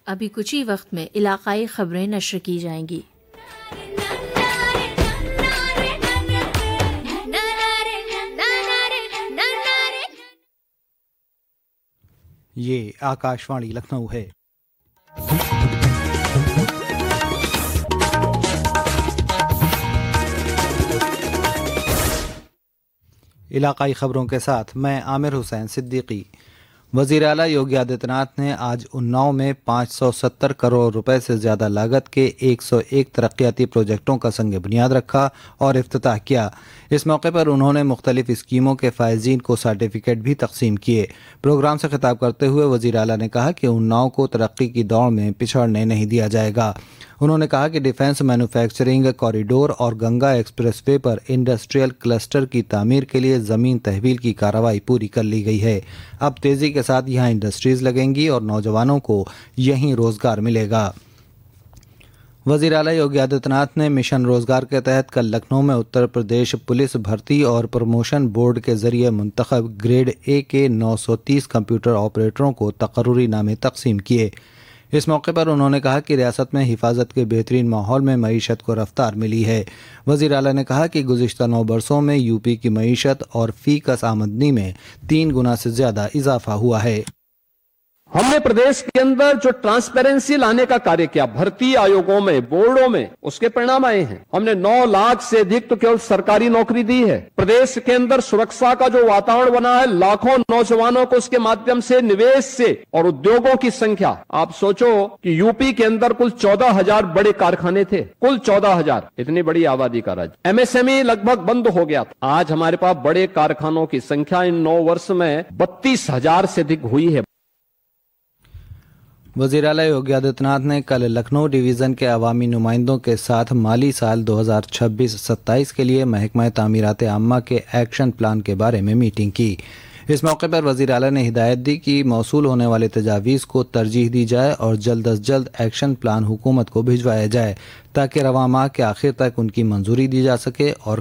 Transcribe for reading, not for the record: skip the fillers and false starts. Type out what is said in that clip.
ابھی کچھ ہی وقت میں علاقائی خبریں نشر کی جائیں گی۔ یہ آکاشوانی لکھنؤ ہے۔ علاقائی خبروں کے ساتھ میں عامر حسین صدیقی۔ وزیر اعلیٰ یوگی آدتیہ ناتھ نے آج اناؤ میں 570 کروڑ روپے سے زیادہ لاگت کے 101 ترقیاتی پروجیکٹوں کا سنگ بنیاد رکھا اور افتتاح کیا۔ اس موقع پر انہوں نے مختلف اسکیموں کے فائزین کو سرٹیفکیٹ بھی تقسیم کیے۔ پروگرام سے خطاب کرتے ہوئے وزیر اعلیٰ نے کہا کہ اناؤ کو ترقی کی دوڑ میں پچھڑنے نہیں دیا جائے گا۔ انہوں نے کہا کہ ڈیفنس مینوفیکچرنگ کوریڈور اور گنگا ایکسپریس وے پر انڈسٹریل کلسٹر کی تعمیر کے لیے زمین تحویل کی کارروائی پوری کر لی گئی ہے۔ اب تیزی کے ساتھ یہاں انڈسٹریز لگیں گی اور نوجوانوں کو یہیں روزگار ملے گا۔ وزیر اعلیٰ یوگی آدتیہ ناتھ نے مشن روزگار کے تحت کل لکھنؤ میں اتر پردیش پولیس بھرتی اور پروموشن بورڈ کے ذریعے منتخب گریڈ اے کے 930 کمپیوٹر آپریٹروں کو تقرری نامے تقسیم کیے۔ اس موقع پر انہوں نے کہا کہ ریاست میں حفاظت کے بہترین ماحول میں معیشت کو رفتار ملی ہے۔ وزیر اعلیٰ نے کہا کہ گزشتہ 9 برسوں میں یو پی کی معیشت اور فی کس آمدنی میں 3 گنا سے زیادہ اضافہ ہوا ہے۔ ہم نے پردیش کے اندر جو ٹرانسپیرنسی لانے کا کاریہ کیا بھرتی آیوگوں میں بورڈوں میں، اس کے پرینام آئے ہیں۔ ہم نے 9 لاکھ سے ادھک تو کیول سرکاری نوکری دی ہے۔ پردیش کے اندر سرکشا کا جو واتاورن بنا ہے، لاکھوں نوجوانوں کو اس کے مادھیم سے نویش سے اور ادیوگوں کی سنکھیا، آپ سوچو کہ یو پی کے اندر کل 14,000 بڑے کارخانے تھے، کل 14,000، اتنی بڑی آبادی کا راج۔ ایم ایس ایم ای لگ بھگ بند ہو گیا تھا۔ آج ہمارے پاس بڑے کارخانوں کی سنکھیا ان 9 برس میں 32,000 سے ادھک ہوئی ہے۔ وزیر اعلیٰ یوگی آدتیہ ناتھ نے کل لکھنؤ ڈویژن کے عوامی نمائندوں کے ساتھ مالی سال 2026-27 کے لیے محکمہ تعمیرات عامہ کے ایکشن پلان کے بارے میں میٹنگ کی۔ اس موقع پر وزیر اعلیٰ نے ہدایت دی کہ موصول ہونے والے تجاویز کو ترجیح دی جائے اور جلد از جلد ایکشن پلان حکومت کو بھجوایا جائے تاکہ رواں ماہ کے آخر تک ان کی منظوری دی جا سکے اور